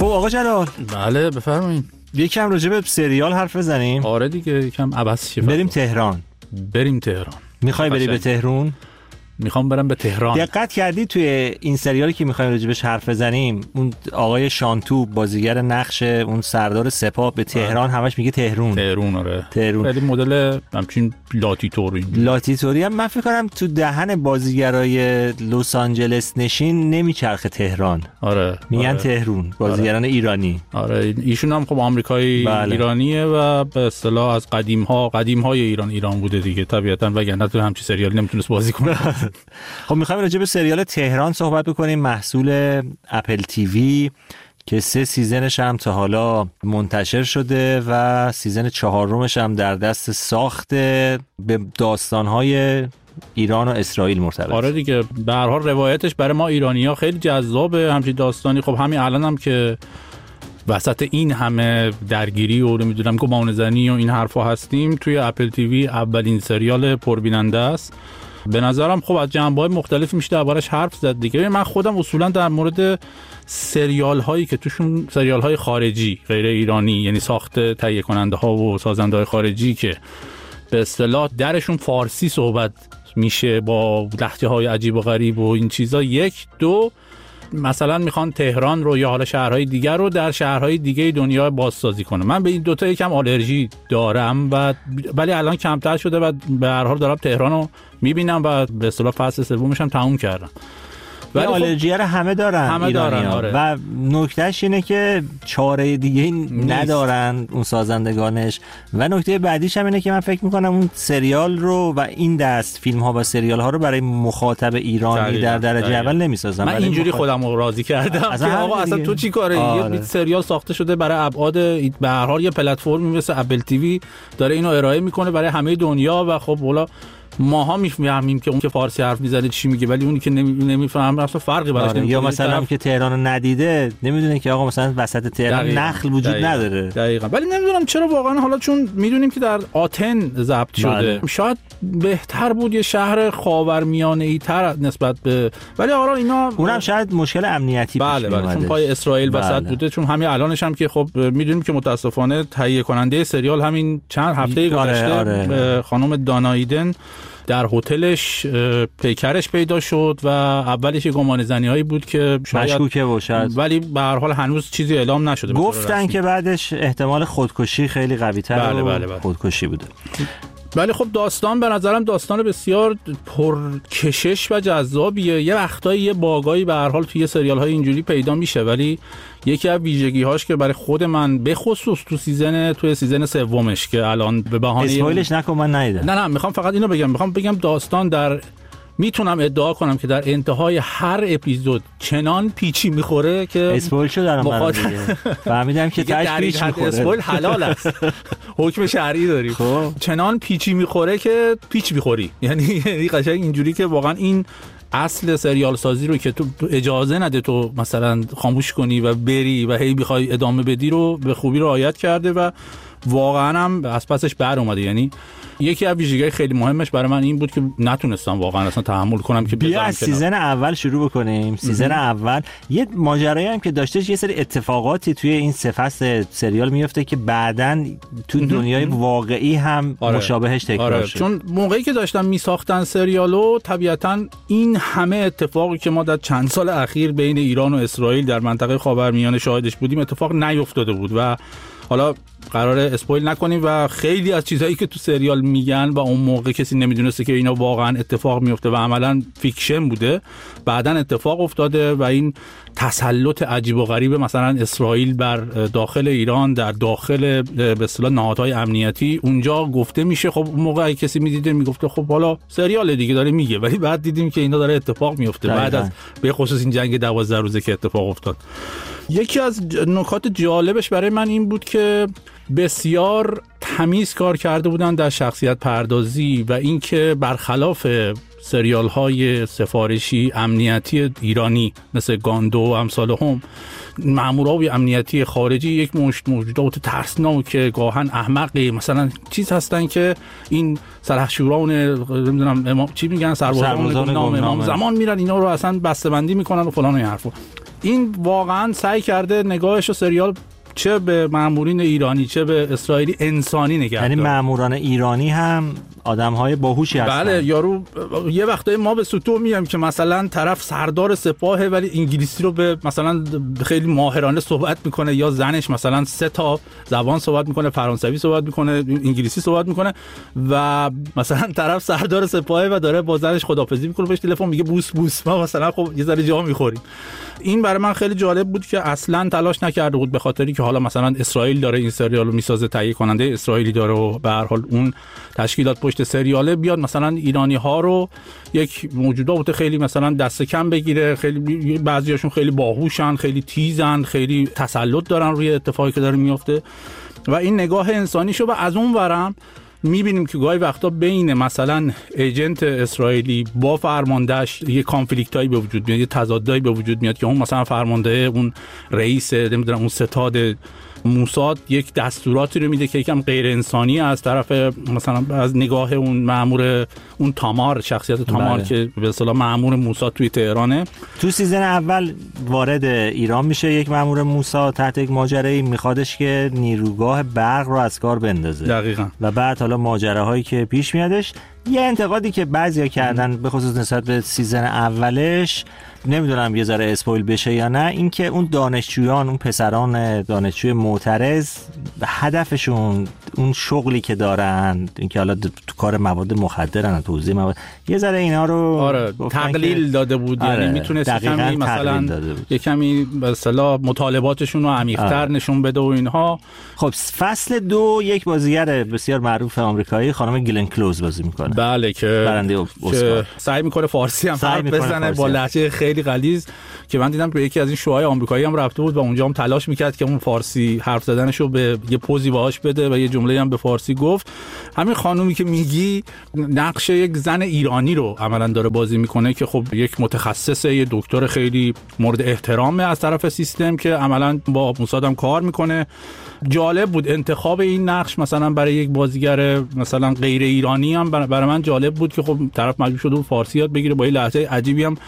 خب آقا جلال، بله بفرمایید. یکم راجع به سریال حرف بزنیم. آره دیگه، یکم عبث شه. بریم تهران. میخوای بری به تهران؟ میخوام برم به تهران. دقت کردی توی این سریالی که میخوایم راجبش حرف بزنیم، اون آقای شانتو بازیگر نقش اون سردار سپاه به تهران همش میگه تهران. آره تهران. خیلی مدل همچین لاتیتوری هم من فکر کنم تو دهن بازیگرای لس آنجلس نشین نمیچرخه تهران. آره میگن تهران بازیگران ایرانی. آره ایشون هم خب آمریکایی ایرانیه و به اصطلاح از قدیم‌های ایران بوده دیگه طبیعتاً، وگرنه تو همچین سریالی نمیتونست بازی کنه. خب میخوایم راجع به سریال تهران صحبت بکنیم، محصول اپل تیوی که 3 سیزنش هم تا حالا منتشر شده و سیزن 4مش هم در دست ساخته، به داستان‌های ایران و اسرائیل مرتبط. آره دیگه، به هر حال روایتش برای ما ایرانی‌ها خیلی جذابه همچین داستانی. خب همین الان هم که وسط این همه درگیری و نمیدونم گمانه‌زنی و این حرفا هستیم، توی اپل تیوی اولین سریال پربیننده است. به نظرم خب از جنبه‌های مختلفی میشه دربارش حرف زد دیگه. من خودم اصولا در مورد سریال هایی که توشون سریال های خارجی غیر ایرانی، یعنی ساخت تهیه کننده ها و سازنده های خارجی که به اصطلاح درشون فارسی صحبت میشه با لهجه های عجیب و غریب و این چیزا، 1 2 مثلا میخوان تهران رو یا حالا شهرهای دیگر رو در شهرهای دیگه دنیا بازسازی کنه. من به این دوتا یکم آلرژی دارم ولی الان کمتر شده و به هر حال دارم تهران رو میبینم و به اصطلاح فصل سومش هم تموم کردم. ولی آلرژی رو همه دارن آره. و نکتهش اینه که چاره دیگه ندارن اون سازندگانش. و نکته بعدیش هم اینه که من فکر میکنم اون سریال رو و این دست فیلم ها و سریال ها رو برای مخاطب ایرانی در درجه اول نمیسازن. من اینجوری خودم رو راضی کردم که آقا اصلا تو چی کاره؟ یه سریال ساخته شده برای ابعاد، به هر حال یه پلتفرمی مثل اپل تیوی داره اینو ارائه میکنه برای همه دنیا و خب والا ماها میفهمیم که اون که فارسی حرف میزنه چی میگه، ولی اونی که نمیفهم اصلا فرقی براش نمیکنه. یا مثلا هم که تهرانو ندیده نمیدونه که آقا مثلا وسط تهران نخل وجود نداره. دقیقاً. ولی نمیدونم چرا واقعا، حالا چون میدونیم که در آتن ضبط شده شاید بهتر بود، یه شهر خاورمیانه‌ای تر نسبت به، ولی حالا اینا اونم شاید مشکل امنیتی پیش اومده. بله چون پای اسرائیل وسط بوده. چون همین الانش هم که خب میدونیم که متاسفانه تهیه کننده سریال همین چند هفته گذشته خانم دانایدن در هتلش پیکرش پیدا شد و اولش گمانه‌زنی‌هایی بود که مشکوکه باشه، ولی به هر حال هنوز چیزی اعلام نشده. گفتن که بعدش احتمال خودکشی خیلی قوی‌تر خودکشی بوده. ولی خب داستان به نظرم داستان بسیار پرکشش و جذابیه. یه وقتایی یه باگایی به هر حال توی سریال‌های اینجوری پیدا میشه، ولی یکی از ویژگی‌هاش که برای خود من به خصوص توی سیزن سومش که الان به بهانه اسپویلش نکن من ندیدم. نه میخوام فقط اینو بگم داستان میتونم ادعا کنم که در انتهای هر اپیزود چنان پیچی میخوره که اسپویل شد دارم فهمیدم که تاش پیچ میخوره. اسپویل حلال است. حکم شرعی داریم. چنان پیچی میخوره که پیچ میخوری. یعنی قشنگ اینجوری که واقعا این اصل سریال سازی رو که تو اجازه نده تو مثلا خاموش کنی و بری و هی بخوای ادامه بدی رو به خوبی رعایت کرده و واقعا هم از پسش بر اومده. یعنی یکی از ویژگی‌های خیلی مهمش برای من این بود که نتونستم واقعا اصلا تحمل کنم که بیا از سیزن اول شروع بکنیم. سیزن اول یه ماجرایی هم که داشتش، یه سری اتفاقاتی توی این 3 فصل سریال میفته که بعداً تو دنیای واقعی هم مشابهش تکرار شد. چون موقعی که داشتن میساختن سریالو طبیعتاً این همه اتفاقی که ما در چند سال اخیر بین ایران و اسرائیل در منطقه خاورمیانه شاهدش بودیم اتفاق نیفتاده بود و حالا قراره اسپویل نکنیم و خیلی از چیزهایی که تو سریال میگن و اون موقع کسی نمیدونسته که اینا واقعا اتفاق میفته و عملاً فیکشن بوده، بعداً اتفاق افتاده و این تسلط عجیب و غریب مثلا اسرائیل بر داخل ایران در داخل به اصطلاح نهادهای امنیتی اونجا گفته میشه. خب اون موقع کسی میدیده میگفته خب حالا سریال دیگه داره میگه، ولی بعد دیدیم که اینا داره اتفاق میفته بعد از به خصوص این جنگ 12 روزه که اتفاق افتاد. یکی از نکات جالبش برای من این بود که بسیار تمیز کار کرده بودن در شخصیت پردازی و اینکه برخلاف سریال های سفارشی امنیتی ایرانی مثل گاندو و امثال هم، مامورای امنیتی خارجی یک موجودات ترسناک گاهن احمقی مثلا چیز هستن که این سرخشوران نمیدونم چی میگن سربازان امام زمان میرن اینا رو اصلا بسته‌بندی میکنن و فلان و این حرفا. این واقعا سعی کرده نگاهش و سریال چه به مامورین ایرانی چه به اسرائیلی انسانی نگه داره. یعنی ماموران ایرانی هم آدم‌های باهوشی هستن. بله یارو یه وقتایی ما به سوتو میام که مثلا طرف سردار سپاهه ولی انگلیسی رو به مثلا خیلی ماهرانه صحبت میکنه، یا زنش مثلا 3 تا زبان صحبت میکنه، فرانسوی صحبت میکنه، انگلیسی صحبت میکنه و مثلا طرف سردار سپاهه و داره با زنش خداحافظی میکنه، بهش تلفن میگه بوس بوس، ما مثلا خب یه ذره جا میخوریم. این برای من خیلی جالب بود که اصلا تلاش نکرده بود به خاطری که حالا مثلا اسرائیل داره این سریالو میسازه، تهیه کننده اسرائیلی داره و به هر حال اون تشکیلات پشت سریاله بیاد مثلا ایرانی ها رو یک موجودات خیلی مثلا دست کم بگیره، خیلی بعضیاشون خیلی باهوشن، خیلی تیزن، خیلی تسلط دارن روی اتفاقی که داره میفته و این نگاه انسانیشو. و از اون ورم میبینیم که گاهی وقتا بین مثلا ایجنت اسرائیلی با فرماندهش یه کانفلیکتایی به وجود میاد، یه تضادایی به وجود میاد که اون مثلا فرمانده اون رئیس نمیدونم اون ستاد موساد یک دستوراتی رو میده که یکم غیر انسانی از طرف مثلا از نگاه اون مأمور اون تامار، شخصیت تامار که به اصطلاح مأمور موساد توی تهرانه. تو سیزن اول وارد ایران میشه یک مأمور موساد تحت یک ماجرایی، میخوادش که نیروگاه برق رو از کار بندازه. دقیقاً. و بعد حالا ماجراهایی که پیش میادش. یه انتقادی که بعضیا کردن به خصوص نسبت به سیزن اولش، نمیدونم یه ذره اسپویل بشه یا نه، این که اون دانشجویان، اون پسران دانشجوی معترض، هدفشون اون شغلی که دارن، اینکه حالا تو کار مواد مخدرن، توزیع مواد، یه ذره اینا رو تقلیل داده بود. یعنی میتونست کمی مثلا یه کمی به اصطلاح مطالباتشون رو عمیق‌تر نشون بده و اینها. خب فصل 2 یک بازیگر بسیار معروف آمریکایی خانم گلن کلوز بازی میکنه. بله که برنده اسکار، سعی میکنه فارسی هم حرف بزنه با لهجه خیلی غلیظ که من دیدم به یکی از این شوهای آمریکایی هم رفته بود و اونجا هم تلاش میکرد که اون فارسی حرف زدنشو به یه پوزی باهاش بده و یه جمله هم به فارسی گفت. همین خانومی که میگی نقش یک زن ایرانی رو عملاً داره بازی میکنه که خب یک متخصصه، یه دکتر خیلی مورد احترامه از طرف سیستم که عملاً با موساد هم کار میکنه. جالب بود انتخاب این نقش مثلا برای یک بازیگر مثلا غیر ایرانی هم برای من جالب بود که خب طرف مجبور شده بود فارسی یاد بگیره، با این لهجه عجیبی هم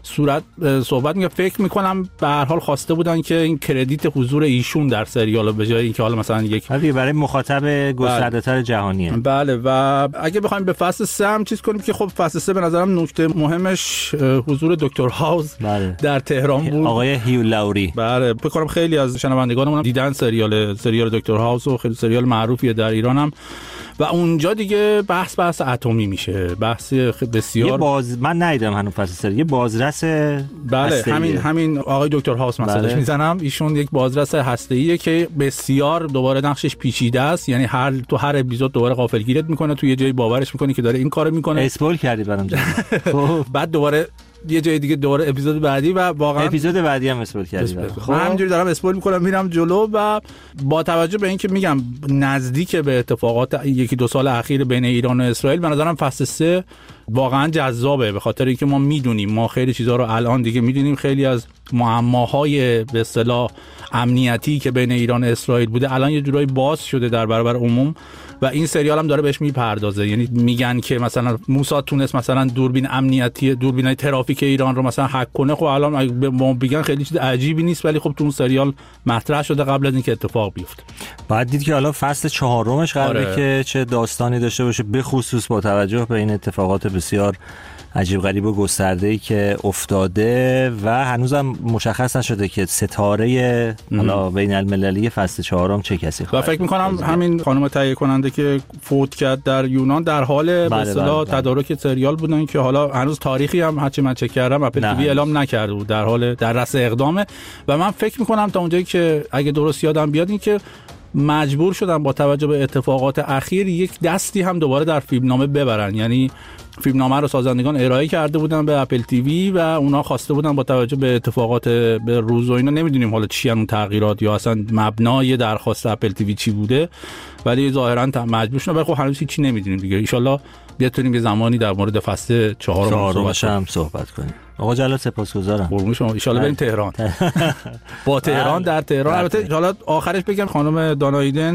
صحبت میگه. فکر میکنم به هر حال خواسته بودن که این کردیت حضور ایشون در سریال به جای اینکه حالا مثلا یک برای مخاطب گسترده‌تر جهانیه. بله. و اگه بخوایم به فصل 3 هم چیز کنیم که خب فصل 3 به نظرم نکته مهمش حضور دکتر هاوس در تهران بود، آقای هیو لاوری. بله فکر کنم خیلی از شنوندگانمون دیدن سریال دکتر هاوس و خیلی سریال معروفیه در ایران هم و اونجا دیگه بحث اتمی میشه، بحث بسیار من ندیدم هنوز فصل 3. یه بازرس بله همین آقای دکتر هاوس مثلاش میزنم، ایشون یک بازرس هسته‌ایه که بسیار دوباره نقشش پیچیده است، یعنی تو هر اپیزود دوباره غافلگیرت میکنه، تو یه جایی باورش میکنی که داره این کارو میکنه. اسپویل کردی برام. بعد دوباره یه جای دیگه دوباره اپیزود بعدی و واقعا اپیزود بعدی هم اسپویل کردی. من همینجوری دارم اسپویل میکنم میرم جلو و با توجه به اینکه میگم نزدیک به اتفاقات 1-2 سال اخیر بین ایران و اسرائیل، به نظرم فصل 3 واقعا جذابه به خاطر اینکه ما میدونیم، ما خیلی چیزا رو الان دیگه میدونیم، خیلی از معماهای به اصطلاح امنیتی که بین ایران و اسرائیل بوده الان یه جورایی باز شده در برابر عموم و این سریال هم داره بهش میپردازه. یعنی میگن که مثلا موساد تونست مثلا دوربین امنیتی، دوربینای ترافیک ایران رو مثلا هک کنه. خب الان بگن خیلی چیز عجیبی نیست، ولی خب تو اون سریال مطرح شده قبل از اینکه اتفاق بیفته. بعد دید که حالا فصل 4 قراره که چه داستانی داشته باشه، به خصوص با توجه به این اتفاقات بسیار عجیب غریب و گسترده‌ای که افتاده و هنوزم مشخص نشده که ستاره حالا بین المللی فصل 4 چه کسی خواهد. و فکر می‌کنم همین خانم تهیه کننده که فوت کرد در یونان در حال به اصطلاح تدارک سریال بودن که حالا هنوز تاریخی هم هرچی من چک کردم اپل تیوی اعلام نکرده بود، در حال در رأس اقدامه و من فکر می‌کنم تا اونجایی که اگه درست یادم بیاد این که مجبور شدن با توجه به اتفاقات اخیر یک دستی هم دوباره در فیلمنامه ببرن. یعنی فیلمنامه رو سازندگان ارائه کرده بودن به اپل تیوی و اونا خواسته بودن با توجه به اتفاقات به روز و اینا، نمیدونیم حالا چی اون تغییرات یا اصلا مبنای درخواست اپل تیوی چی بوده، ولی ظاهرا مجبور شدن. خب هنوز هیچی نمیدونیم دیگه. ان شاءالله بتونیم یه زمانی در مورد فصل 4 هم صحبت کنیم. آقا جلال سپاسگزارم. قربون شما. ان شاءالله بریم تهران. با تهران در تهران. البته حالا آخرش بگم خانم دانا ایدن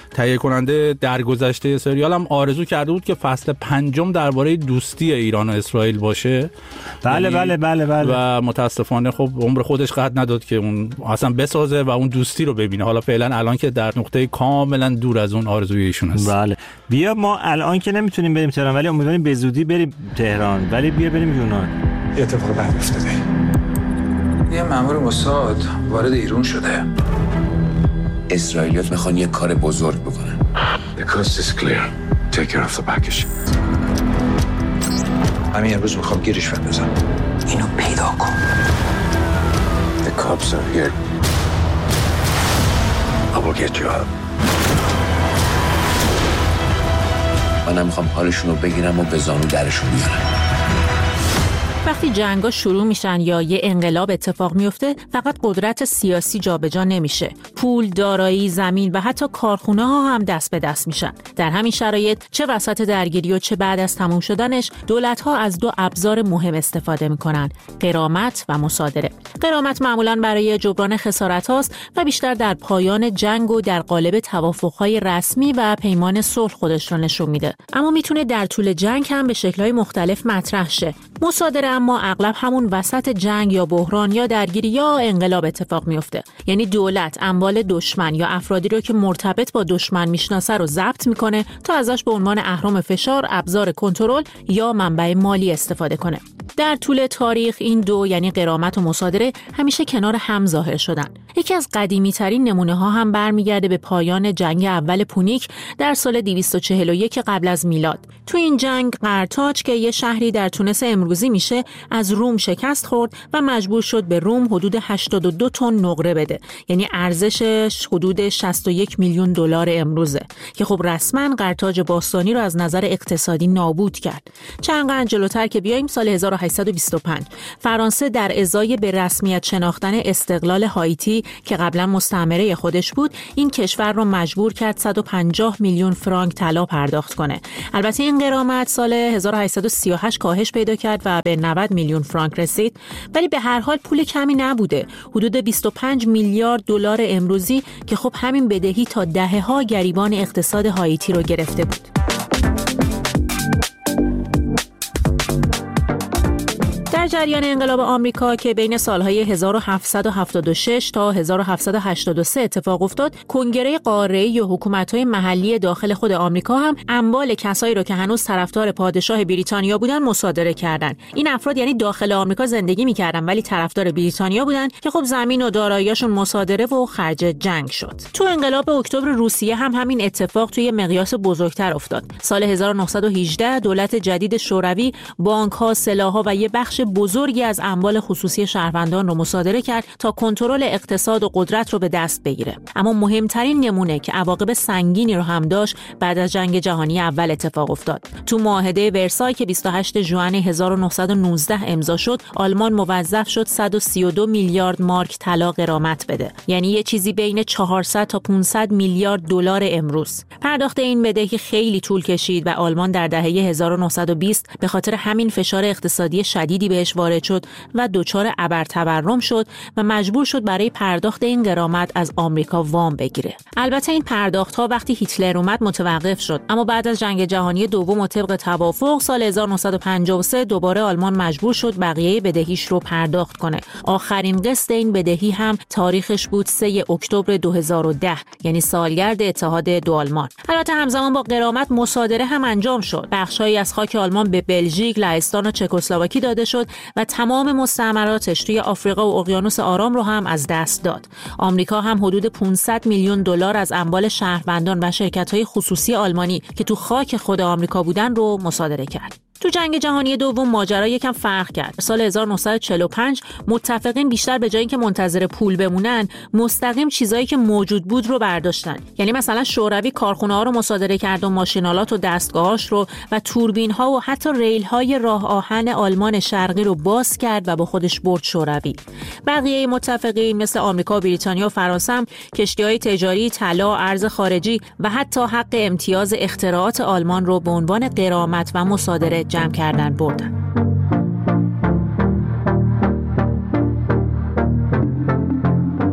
تهیه کننده در گذشته سریال هم آرزو کرده بود که فصل 5 درباره دوستی ایران و اسرائیل باشه. بله. و متاسفانه خب عمر خودش قد نداد که اون اصلا بسازه و اون دوستی رو ببینه. حالا فعلا الان که در نقطه کاملا دور از اون آرزوی ایشون است. بله. بیا ما الان که نمیتونیم بریم تهران ولی امیدواریم به زودی بریم تهران، ولی بیا بریم یونان. یه اتفاق بد افتاده. یه مأمور موساد وارد ایران شده. اسرائیلیات میخوان یه کار بزرگ بکنن. The coast is clear. Take care of the package. همین امروز میخوام گیرش بندازم. اینو پیدا کن. The cops are here. I will get you out. من میخوام حالشون رو بگیرم و به زانو درشون بیارم. وقتی جنگا شروع میشن یا یه انقلاب اتفاق میفته، فقط قدرت سیاسی جابجا نمیشه. پول، دارایی، زمین و حتی کارخونه ها هم دست به دست میشن. در همین شرایط چه وسط درگیری و چه بعد از تموم شدنش، دولت ها از دو ابزار مهم استفاده میکنن: غرامت و مصادره. غرامت معمولاً برای جبران خسارت هاست و بیشتر در پایان جنگ و در قالب توافقهای رسمی و پیمان صلح خودش رو نشون میده. اما میتونه در طول جنگ هم به شکل‌های مختلف مطرح شه. مصادره اما اغلب همون وسط جنگ یا بحران یا درگیری یا انقلاب اتفاق میفته. یعنی دولت اموال دشمن یا افرادی رو که مرتبط با دشمن میشناسه رو ضبط میکنه تا ازش به عنوان اهرم فشار، ابزار کنترل یا منبع مالی استفاده کنه. در طول تاریخ این دو یعنی غرامت و مصادره همیشه کنار هم ظاهر شدن. یکی از قدیمی ترین نمونه ها هم برمیگرده به پایان جنگ اول پونیک در سال 241 قبل از میلاد. تو این جنگ قرتاج که یه شهری در تونس امروزی میشه از روم شکست خورد و مجبور شد به روم حدود 82 تن نقره بده، یعنی ارزشش حدود 61 میلیون دلار امروزه که خب رسما قرتاج باستانی رو از نظر اقتصادی نابود کرد. چند قرن جلوتر که بیایم سال 1825 فرانسه در ازای به رسمیت شناختن استقلال هایتی که قبلا مستعمره خودش بود، این کشور رو مجبور کرد 150 میلیون فرانک طلا پرداخت کنه. البته این غرامت سال 1838 کاهش پیدا کرد و به 90 میلیون فرانک رسید، ولی به هر حال پول کمی نبوده. حدود 25 میلیارد دلار امروزی که خب همین بدهی تا دهه‌ها گریبان اقتصاد هایتی رو گرفته بود. در جریان انقلاب آمریکا که بین سالهای 1776 تا 1783 اتفاق افتاد، کنگره قاره‌ای و حکومت‌های محلی داخل خود آمریکا هم اموال کسایی رو که هنوز طرفدار پادشاه بریتانیا بودن مصادره کردن. این افراد یعنی داخل آمریکا زندگی می‌کردن ولی طرفدار بریتانیا بودن که خب زمین و دارایی‌هاشون مصادره و خرج جنگ شد. تو انقلاب اکتبر روسیه هم همین اتفاق توی مقیاس بزرگتر افتاد. سال 1918 دولت جدید شوروی بانک‌ها، سلاح‌ها و یه بخش بزرگی از اموال خصوصی شهروندان رو مصادره کرد تا کنترل اقتصاد و قدرت رو به دست بگیره. اما مهمترین نمونه که عواقب سنگینی رو هم داشت بعد از جنگ جهانی اول اتفاق افتاد. تو معاهده ورسای که 28 ژوئن 1919 امضا شد، آلمان موظف شد 132 میلیارد مارک طلا غرامت بده. یعنی یه چیزی بین 400 تا 500 میلیارد دلار امروز. پرداخت این بدهی خیلی طول کشید و آلمان در دهه 1920 به خاطر همین فشار اقتصادی شدیدی بهش وارد شد و دچار ابرتورم شد و مجبور شد برای پرداخت این غرامت از آمریکا وام بگیره. البته این پرداخت‌ها وقتی هیتلر اومد متوقف شد، اما بعد از جنگ جهانی دوم و طبق توافق سال 1953 دوباره آلمان مجبور شد بقیه بدهیش رو پرداخت کنه. آخرین قسط این بدهی هم تاریخش بود 3 اکتبر 2010، یعنی سالگرد اتحاد دو آلمان. البته همزمان با غرامت مصادره هم انجام شد. بخشایی از خاک آلمان به بلژیک، لهستان و چکسلواکی داده شد و تمام مستعمراتش توی آفریقا و اقیانوس آرام رو هم از دست داد. آمریکا هم حدود 500 میلیون دلار از اموال شهروندان و شرکت‌های خصوصی آلمانی که تو خاک خود آمریکا بودن رو مصادره کرد. تو جنگ جهانی دوم ماجرا یکم فرق کرد. سال 1945 متفقین بیشتر به جای اینکه منتظر پول بمونن، مستقیم چیزایی که موجود بود رو برداشتن. یعنی مثلا شوروی کارخونه‌ها رو مصادره کرد و ماشینالات و دستگاهاش رو و توربین‌ها و حتی ریل‌های راه آهن آلمان شرقی رو باز کرد و با خودش برد شوروی. بقیه متفقین مثل آمریکا و بریتانیا و فرانسه هم کشتی‌های تجاری، طلا، ارز خارجی و حتی حق امتیاز اختراعات آلمان رو به عنوان غرامت و مصادره جمع کردن بردن. و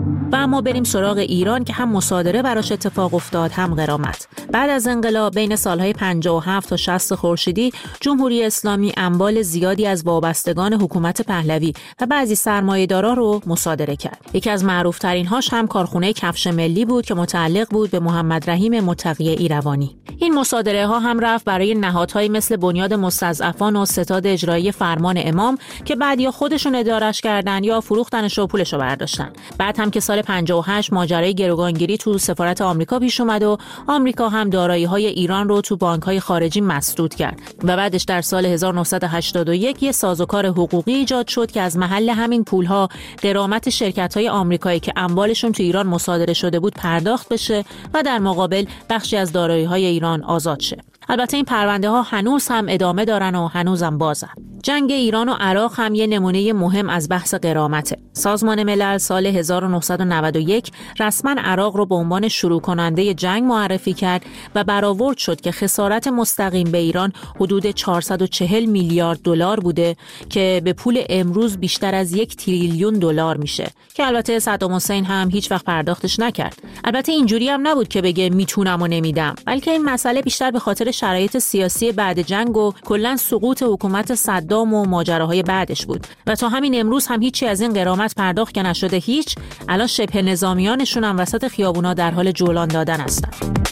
اما بریم سراغ ایران که هم مصادره براش اتفاق افتاد هم غرامت. بعد از انقلاب بین سالهای 57 تا 60 خورشیدی جمهوری اسلامی اموال زیادی از وابستگان حکومت پهلوی و بعضی سرمایه‌دارا رو مصادره کرد. یکی از معروف‌ترین هاش هم کارخونه کفش ملی بود که متعلق بود به محمد رحیم متقی ایروانی. این مصادره ها هم رفت برای نهادهای مثل بنیاد مستضعفان و ستاد اجرایی فرمان امام که بعد یا خودشون ادارش کردن یا فروختنش و پولش رو برداشتن. بعد هم که سال 58 ماجرای گروگانگیری تو سفارت آمریکا پیش اومد و آمریکا هم دارایی‌های ایران رو تو بانک‌های خارجی مسدود کرد و بعدش در سال 1981 یه سازوکار حقوقی ایجاد شد که از محل همین پول‌ها غرامت شرکت‌های آمریکایی که اموالشون تو ایران مصادره شده بود پرداخت بشه و در مقابل بخشی از دارایی‌های ایران آزاد شه. البته این پرونده ها هنوز هم ادامه دارن و هنوزم بازن. جنگ ایران و عراق هم یه نمونه مهم از بحث غرامته. سازمان ملل سال 1991 رسما عراق رو به عنوان شروع کننده جنگ معرفی کرد و برآورد شد که خسارت مستقیم به ایران حدود 440 میلیارد دلار بوده که به پول امروز بیشتر از 1 تریلیون دلار میشه که البته صدام حسین هم هیچ وقت پرداختش نکرد. البته اینجوری هم نبود که بگه میتونم و نمیدم، بلکه این مسئله بیشتر به خاطر شرایط سیاسی بعد جنگ و کلاً سقوط حکومت صدام و ماجراهای بعدش بود و تا همین امروز هم هیچی از این غرامت پرداخت که نشده. هیچ. الان شبه نظامیانشون هم وسط خیابونا در حال جولان دادن هستن.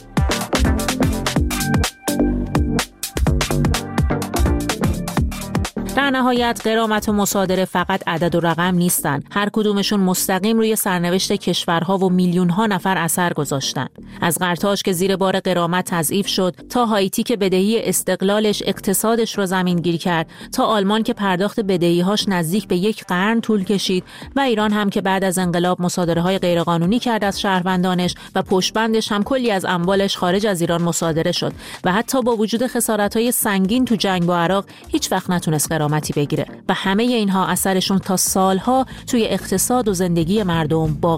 در نهایت غرامت و مصادره فقط عدد و رقم نیستن. هر کدومشون مستقیم روی سرنوشت کشورها و میلیون‌ها نفر اثر گذاشتن. از قرطاج که زیر بار غرامت تضعیف شد، تا هایتی که بدهی استقلالش اقتصادش رو زمینگیر کرد، تا آلمان که پرداخت بدهی‌هاش نزدیک به 1 قرن طول کشید و ایران هم که بعد از انقلاب مصادره‌های غیرقانونی کرد از شهروندانش و پشتبندش هم کلی از اموالش خارج از ایران مصادره شد و حتی با وجود خسارت‌های سنگین تو جنگ با عراق هیچ وقت نتونست غرامتی بگیره و همه اینها اثرشون تا سالها توی اقتصاد و زندگی مردم باقی